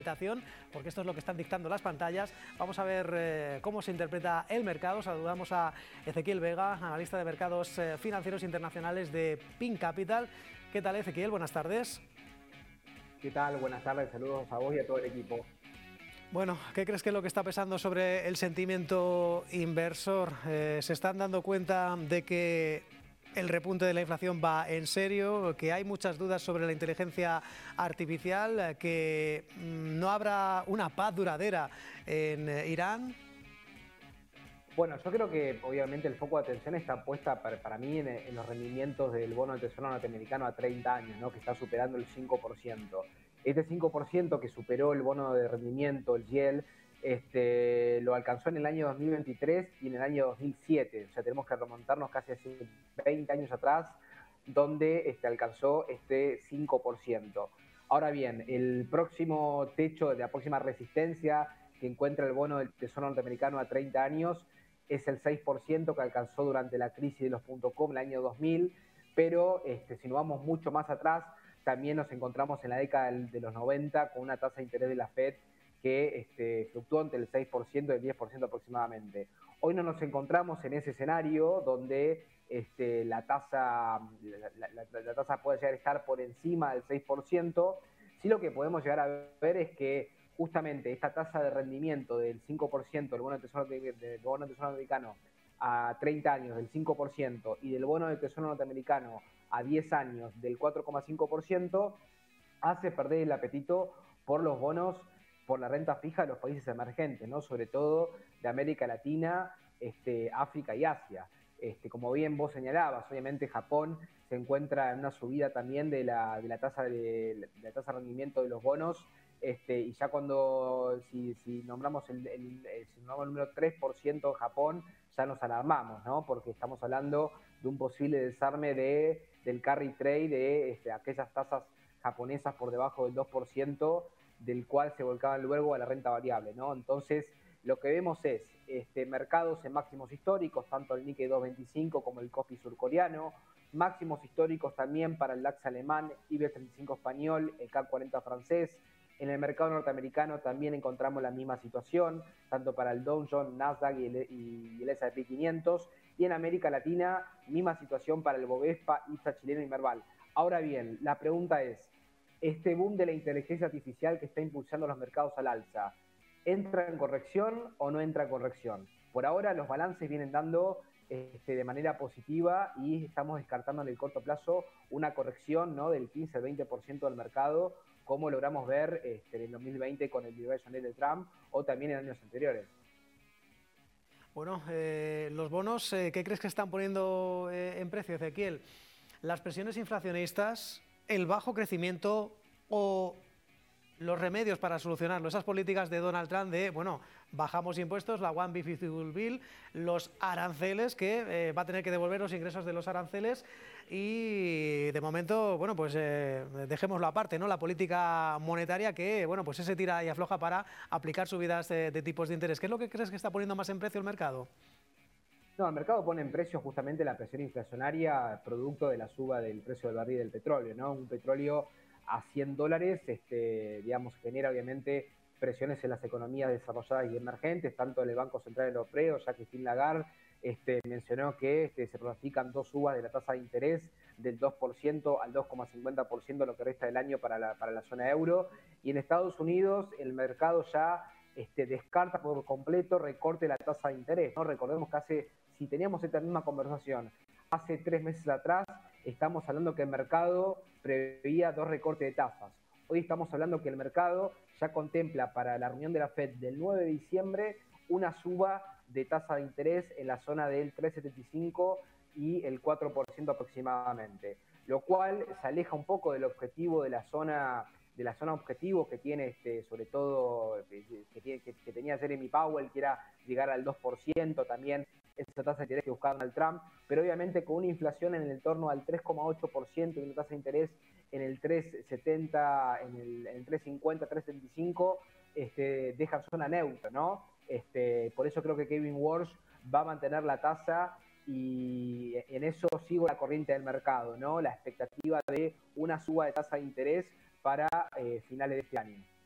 porque esto es lo que están dictando las pantallas. Vamos a ver cómo se interpreta el mercado. Saludamos a Ezequiel Vega, analista de mercados financieros internacionales de Pink Capital. ¿Qué tal, Ezequiel? Buenas tardes. ¿Qué tal? Buenas tardes, saludos a vos y a todo el equipo. Bueno, ¿qué crees que es lo que está pesando sobre el sentimiento inversor? ¿Se están dando cuenta de que el repunte de la inflación va en serio, que hay muchas dudas sobre la inteligencia artificial, que no habrá una paz duradera en Irán? Bueno, yo creo que obviamente el foco de atención está puesta para mí en los rendimientos del bono del Tesoro norteamericano a 30 años, ¿no? Que está superando el 5%. Este 5% que superó el bono de rendimiento, el YEL, lo alcanzó en el año 2023 y en el año 2007. O sea, tenemos que remontarnos casi hace 20 años atrás, donde alcanzó este 5%. Ahora bien, el próximo techo, la próxima resistencia que encuentra el bono del Tesoro norteamericano a 30 años es el 6% que alcanzó durante la crisis de los .com el año 2000, pero si nos vamos mucho más atrás, también nos encontramos en la década de los 90 con una tasa de interés de la FED que fluctuó entre el 6% y el 10% aproximadamente. Hoy no nos encontramos en ese escenario donde la tasa puede llegar a estar por encima del 6%. Sí, lo que podemos llegar a ver es que justamente esta tasa de rendimiento del 5% del bono del Tesoro americano a 30 años del 5% y del bono del Tesoro norteamericano a 10 años del 4,5% hace perder el apetito por los bonos, por la renta fija de los países emergentes, ¿no? Sobre todo de América Latina, África y Asia. Como bien vos señalabas, obviamente Japón se encuentra en una subida también de la tasa de rendimiento de los bonos, y ya si nombramos el número 3% de Japón, ya nos alarmamos, ¿no? Porque estamos hablando de un posible desarme del carry trade de aquellas tasas japonesas por debajo del 2%, del cual se volcaban luego a la renta variable, ¿no? Entonces, lo que vemos es mercados en máximos históricos, tanto el Nikkei 225 como el Kospi surcoreano, máximos históricos también para el DAX alemán, IBEX 35 español, el CAC 40 francés. En el mercado norteamericano también encontramos la misma situación, tanto para el Dow Jones, Nasdaq y el S&P 500. Y en América Latina, misma situación para el Bovespa, IPSA chileno y Merval. Ahora bien, la pregunta es, este boom de la inteligencia artificial que está impulsando los mercados al alza, ¿entra en corrección o no entra en corrección? Por ahora los balances vienen dando de manera positiva y estamos descartando en el corto plazo una corrección, ¿no?, del 15 al 20% del mercado, como logramos ver en el 2020 con el Liberation Day de Trump o también en años anteriores. Bueno, los bonos, ¿qué crees que están poniendo en precio, Ezequiel? ¿Las presiones inflacionistas, el bajo crecimiento o los remedios para solucionarlo? Esas políticas de Donald Trump de, bueno, bajamos impuestos, la One Beautiful Bill, los aranceles, que va a tener que devolver los ingresos de los aranceles y de momento, bueno, pues dejémoslo aparte, ¿no? La política monetaria que, bueno, pues ese tira y afloja para aplicar subidas de tipos de interés. ¿Qué es lo que crees que está poniendo más en precio el mercado? No, el mercado pone en precio justamente la presión inflacionaria producto de la suba del precio del barril del petróleo, ¿no? Un petróleo a $100, digamos, genera obviamente presiones en las economías desarrolladas y emergentes, tanto el Banco Central Europeo, ya que Christine Lagarde mencionó que se pronostican dos subas de la tasa de interés del 2% al 2,50% lo que resta del año para la zona euro. Y en Estados Unidos el mercado ya descarta por completo recorte de la tasa de interés, ¿no? Recordemos que si teníamos esta misma conversación hace 3 meses atrás, estamos hablando que el mercado preveía 2 recortes de tasas. Hoy estamos hablando que el mercado ya contempla para la reunión de la FED del 9 de diciembre una suba de tasa de interés en la zona del 3,75 y el 4% aproximadamente, lo cual se aleja un poco del objetivo de la zona objetivo que tiene, sobre todo, que tenía Jeremy Powell, que era llegar al 2%, también esa tasa de interés que buscaba Donald Trump, pero obviamente con una inflación en el torno al 3,8% y una tasa de interés en el 3,70, en el 3,50, 3,75, deja zona neutra, ¿no? Por eso creo que Kevin Walsh va a mantener la tasa y en eso sigo la corriente del mercado, ¿no? La expectativa de una suba de tasa de interés para finales de este año.